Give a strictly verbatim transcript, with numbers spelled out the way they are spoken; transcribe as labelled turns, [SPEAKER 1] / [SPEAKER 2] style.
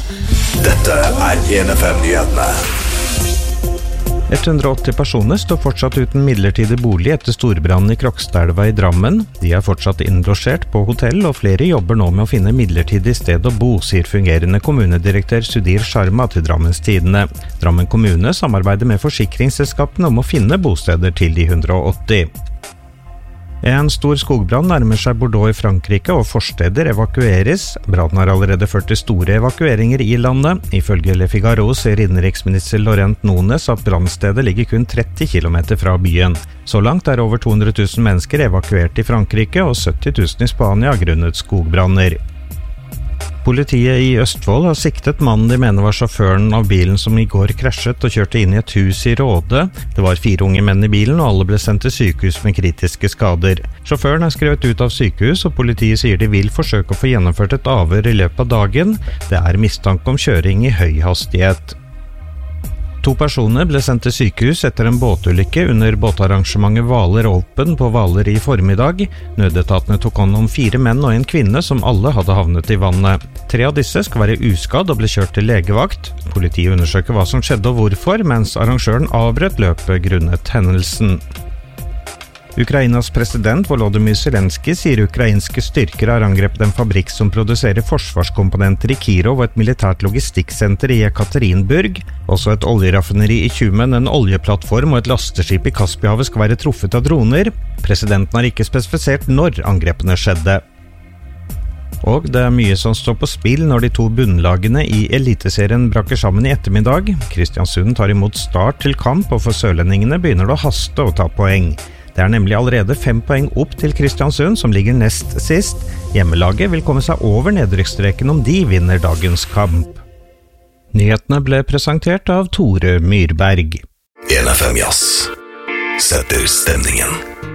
[SPEAKER 1] Dette er en F M-nyhetene.
[SPEAKER 2] hundre og åtti personer står fortsatt uten midlertidig bolig etter storbrannen i Krokstadelva i Drammen. De er fortsatt innlosjert på hotell, og flere jobber nå med å finne midlertidig sted å bo, sier fungerende kommunedirektør Sudhir Sharma til Drammens Tidende. Drammen kommune samarbeider med forsikringsselskapene om å finne bosteder til de hundre og åtti. En stor skogbrann nærmer seg Bordeaux i Frankrike, og forsteder evakueres. Brannen har allerede ført til store evakueringer i landet. Ifølge Le Figaro sier innenriksminister Laurent Nunes at brannstedet ligger kun tretti kilometer fra byen. Så langt er over to hundre tusen mennesker evakuert i Frankrike, og sytti tusen i Spania grunnet skogbranner. Politiet i Østfold har siktet mannen de mener var sjåføren av bilen som i går krasjet og kjørte inn i et hus i Råde. Det var fire unge menn i bilen, og alle ble sendt til sykehus med kritiske skader. Sjåføren er skrevet ut av sykehus, og politiet sier de vil forsøke å få gjennomført et avhør i løpet av dagen. Det er mistanke om kjøring i høy hastighet. To personer ble sendt til sykehus etter en båtulykke under båtarrangementet Hvaler Open på Hvaler i formiddag. Nødetatene tok hånd om fire menn og en kvinne som alle hadde havnet i vannet. Tre av disse skal være uskadd og ble kjørt til legevakt. Politiet undersøker hva som skjedde og hvorfor, mens arrangøren avbrøt løpet grunnet hendelsen. Ukrainas president Volodymyr Zelenskyj sier ukrainske styrker har angrepet en fabrikk som produserer forsvarskomponenter i Kirov og et militært logistikksenter i Ekaterinburg. Også et oljeraffineri i Tjumen, en oljeplattform og et lasteskip i Kaspihavet skal være truffet av droner. Presidenten har ikke spesifisert når angrepene skjedde. Og det er mye som står på spill når de to bunnlagene i Eliteserien braker sammen i ettermiddag. Kristiansund tar imot Start til kamp, og for sørlendingene begynner det å haste å ta poeng. Det er nemlig allerede fem poeng opp til Kristiansund, som ligger nest sist. Hjemmelaget vil komme seg over nedrykksstreken om de vinner dagens kamp. Nyhetene ble presentert av Tore Myrberg.
[SPEAKER 1] en F M Jazz setter stemningen.